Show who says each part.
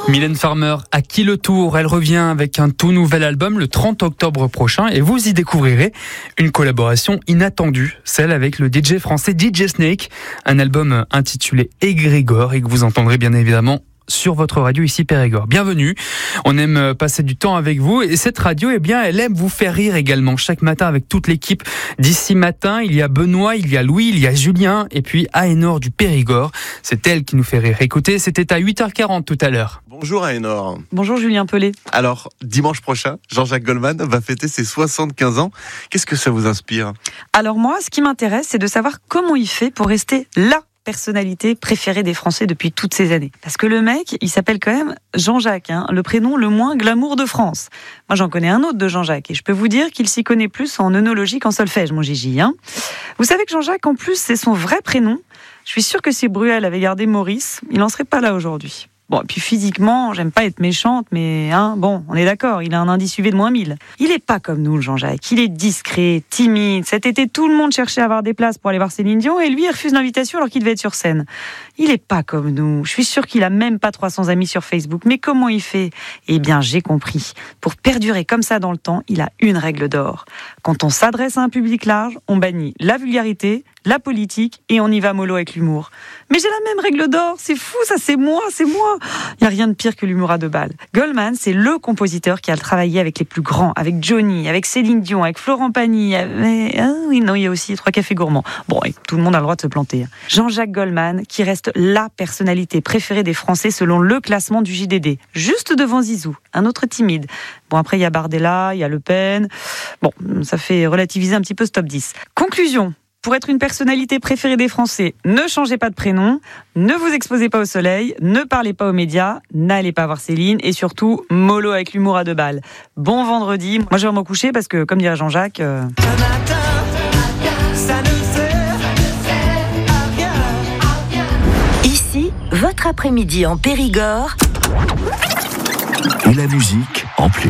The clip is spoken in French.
Speaker 1: Mylène Farmer à qui le tour? Elle revient avec un tout nouvel album le 30 octobre prochain et vous y découvrirez une collaboration inattendue, celle avec le DJ français DJ Snake, un album intitulé Égrégore et que vous entendrez bien évidemment sur votre radio ici Périgord. Bienvenue, on aime passer du temps avec vous et cette radio, eh bien, elle aime vous faire rire également chaque matin avec toute l'équipe d'ici matin. Il y a Benoît, il y a Louis, il y a Julien et puis Aénor du Périgord. C'est elle qui nous fait rire. Écoutez, c'était à 8h40 tout à l'heure.
Speaker 2: Bonjour Aénor.
Speaker 3: Bonjour Julien Pellet.
Speaker 2: Alors, dimanche prochain, Jean-Jacques Goldman va fêter ses 75 ans. Qu'est-ce que ça vous inspire ?
Speaker 3: Alors moi, ce qui m'intéresse, c'est de savoir comment il fait pour rester là. Personnalité préférée des Français depuis toutes ces années. Parce que le mec, il s'appelle quand même Jean-Jacques, le prénom le moins glamour de France. Moi, j'en connais un autre de Jean-Jacques et je peux vous dire qu'il s'y connaît plus en œnologie qu'en solfège, mon Gigi. Vous savez que Jean-Jacques, en plus, c'est son vrai prénom. Je suis sûre que si Bruel avait gardé Maurice, il n'en serait pas là aujourd'hui. Bon, et puis physiquement, j'aime pas être méchante, mais bon, on est d'accord, il a un indice UV de -1000. Il est pas comme nous, le Jean-Jacques. Il est discret, timide. Cet été, tout le monde cherchait à avoir des places pour aller voir Céline Dion, et lui, il refuse l'invitation alors qu'il devait être sur scène. Il est pas comme nous. Je suis sûre qu'il a même pas 300 amis sur Facebook. Mais comment il fait ? Eh bien, j'ai compris. Pour perdurer comme ça dans le temps, il a une règle d'or. Quand on s'adresse à un public large, on bannit la vulgarité, la politique, et on y va mollo avec l'humour. Mais j'ai la même règle d'or, c'est fou, ça c'est moi. Il n'y a rien de pire que l'humour à 2 balles. Goldman, c'est le compositeur qui a travaillé avec les plus grands, avec Johnny, avec Céline Dion, avec Florent Pagny, il y a aussi 3 cafés gourmands. Bon, et tout le monde a le droit de se planter. Jean-Jacques Goldman, qui reste la personnalité préférée des Français selon le classement du JDD. Juste devant Zizou, un autre timide. Bon, après il y a Bardella, il y a Le Pen. Bon, ça fait relativiser un petit peu ce top 10. Conclusion. Pour être une personnalité préférée des Français, ne changez pas de prénom, ne vous exposez pas au soleil, ne parlez pas aux médias, n'allez pas voir Céline et surtout, mollo avec l'humour à 2 balles. Bon vendredi, moi je vais me coucher parce que, comme dirait Jean-Jacques...
Speaker 4: Ici, votre après-midi en Périgord.
Speaker 5: Et la musique en plus.